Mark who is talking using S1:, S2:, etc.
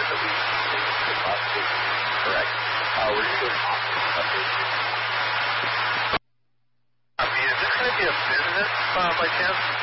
S1: information that we could possibly correct. We're just doing updates.
S2: Is this going to be a business by chance?